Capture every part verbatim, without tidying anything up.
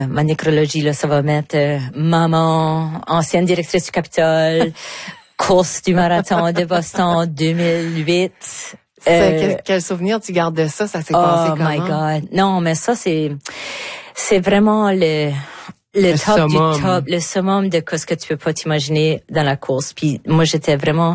Ma nécrologie, là, ça va mettre euh, maman, ancienne directrice du Capitole, course du marathon de Boston deux mille huit. Euh, quel, quel souvenir tu gardes de ça? Ça s'est oh passé comment? Oh my God. Non, mais ça, c'est, c'est vraiment le, le, le top summum. du top, le summum de ce que tu peux pas t'imaginer dans la course. Puis moi, j'étais vraiment,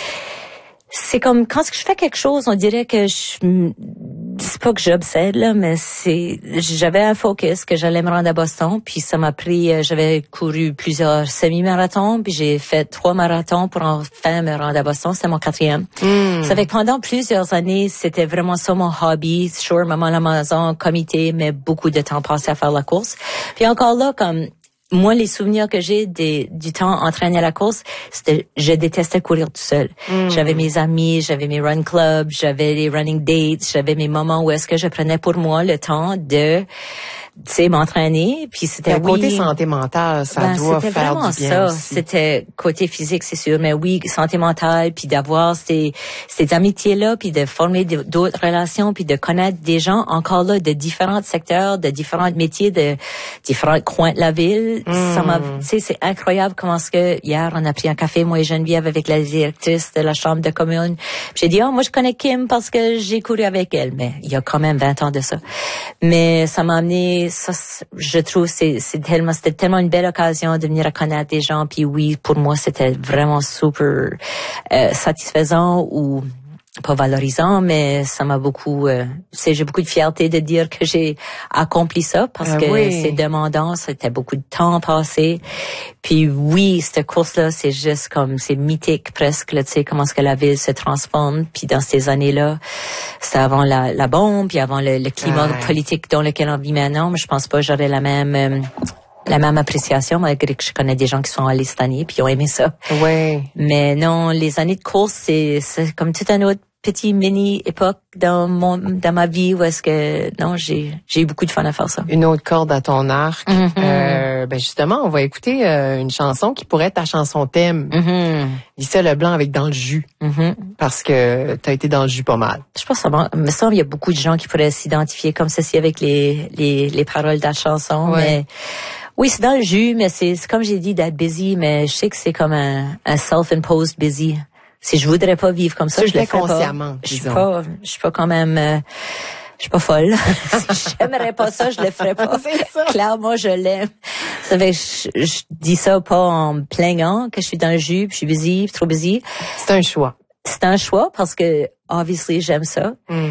c'est comme quand je fais quelque chose, on dirait que je, c'est pas que j'obsède là, mais c'est, j'avais un focus que j'allais me rendre à Boston, puis ça m'a pris, j'avais couru plusieurs semi-marathons, puis j'ai fait trois marathons pour enfin me rendre à Boston. C'était mon quatrième. Mm. Ça fait que pendant plusieurs années, c'était vraiment ça mon hobby. Sure, maman à la maison, comité, mais beaucoup de temps passé à faire la course. Puis encore là, comme moi, les souvenirs que j'ai des, du temps entraîné à la course, c'était, je détestais courir tout seul. Mm. J'avais mes amis, j'avais mes run clubs, j'avais les running dates, j'avais mes moments où est-ce que je prenais pour moi le temps de, tu sais, m'entraîner. Puis c'était, le côté oui, santé mentale, ça ben, doit faire vraiment du bien ça. aussi. C'était côté physique, c'est sûr, mais oui, santé mentale, puis d'avoir ces, ces amitiés-là, puis de former d'autres relations, puis de connaître des gens encore là de différents secteurs, de différents métiers, de différents coins de la ville. Mm. Ça m'a, tu sais, c'est incroyable comment est-ce que hier on a pris un café, moi et Geneviève, avec la directrice de la chambre de commune. J'ai dit, oh, moi je connais Kim parce que j'ai couru avec elle, mais il y a quand même vingt ans de ça. Mais ça m'a amené, ça, je trouve, c'est, c'est tellement, c'était tellement une belle occasion de venir à connaître des gens. Puis oui, pour moi, c'était vraiment super euh, satisfaisant ou pas valorisant, mais ça m'a beaucoup, euh, c'est, j'ai beaucoup de fierté de dire que j'ai accompli ça parce ah, que oui. c'est demandant, c'était beaucoup de temps passé. Puis oui, cette course-là, c'est juste comme, c'est mythique presque, là, tu sais, comment est-ce que la ville se transforme. Puis dans ces années-là, c'était avant la, la bombe, puis avant le, le climat ah. politique dans lequel on vit maintenant, mais je pense pas que j'aurais la même, euh, la même appréciation, malgré que je connais des gens qui sont allés cette année puis ils ont aimé ça. Oui. Mais non, les années de course, c'est, c'est comme toute une autre petite mini époque dans mon, dans ma vie où est-ce que, non, j'ai, j'ai eu beaucoup de fun à faire ça. Une autre corde à ton arc. Mm-hmm. Euh, ben justement, on va écouter euh, une chanson qui pourrait être ta chanson thème. Mm-hmm. Lisa Leblanc avec Dans le jus. Mm-hmm. Parce que t'as été dans le jus pas mal. Je pense que ça me semble il y a beaucoup de gens qui pourraient s'identifier comme ceci avec les, les, les paroles de la chanson, ouais. mais oui, c'est dans le jus, mais c'est, c'est comme j'ai dit d'être busy, mais je sais que c'est comme un, un self-imposed busy. Si je voudrais pas vivre comme ça, tu je le ferais consciemment, pas. Je suis pas, je suis pas quand même, euh, je suis pas folle. Si j'aimerais pas ça, je le ferais pas. C'est ça. Clairement, je l'aime. Ça fait que je, je dis ça pas en me plaignant que je suis dans le jus, puis je suis busy, trop busy. C'est un choix. C'est un choix parce que, obviously, j'aime ça. Mm.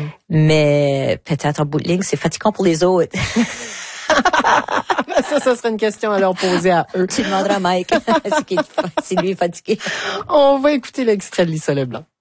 Mais peut-être en bout de ligne, c'est fatigant pour les autres. Ça, ça serait une question à leur poser à eux. Tu demanderas à Mike si lui est fatigué. On va écouter l'extrait de Lisa Leblanc.